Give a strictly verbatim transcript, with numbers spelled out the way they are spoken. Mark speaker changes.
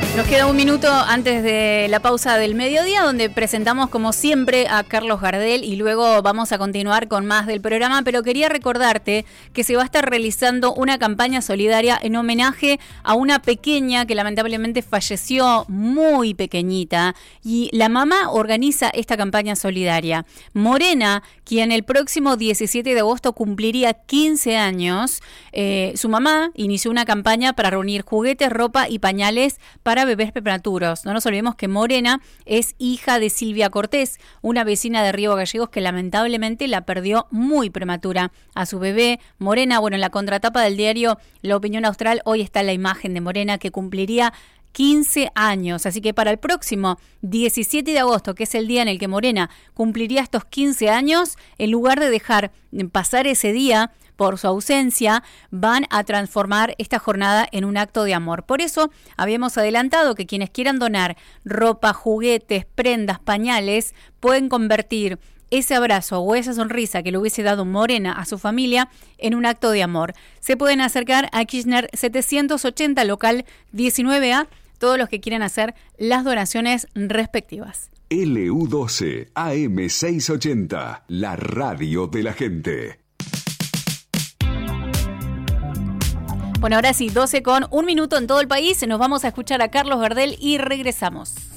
Speaker 1: Nos queda un minuto antes de la pausa del mediodía, donde presentamos como siempre a Carlos Gardel y luego vamos a continuar con más del programa, pero quería recordarte que se va a estar realizando una campaña solidaria en homenaje a una pequeña que lamentablemente falleció muy pequeñita, y la mamá organiza esta campaña solidaria. Morena, quien el próximo diecisiete de agosto cumpliría quince años, eh, su mamá inició una campaña para reunir juguetes, ropa y pañales para bebés prematuros. No nos olvidemos que Morena es hija de Silvia Cortés, una vecina de Río Gallegos que lamentablemente la perdió muy prematura a su bebé. Morena, bueno, en la contratapa del diario La Opinión Austral hoy está la imagen de Morena, que cumpliría quince años, así que para el próximo diecisiete de agosto, que es el día en el que Morena cumpliría estos quince años, en lugar de dejar pasar ese día por su ausencia, van a transformar esta jornada en un acto de amor. Por eso habíamos adelantado que quienes quieran donar ropa, juguetes, prendas, pañales, pueden convertir ese abrazo o esa sonrisa que le hubiese dado Morena a su familia en un acto de amor. Se pueden acercar a Kirchner setecientos ochenta, local diecinueve A, todos los que quieran hacer las donaciones respectivas.
Speaker 2: L U doce A M seiscientos ochenta, la radio de la gente.
Speaker 1: Bueno, ahora sí, doce con un minuto en todo el país. Nos vamos a escuchar a Carlos Gardel y regresamos.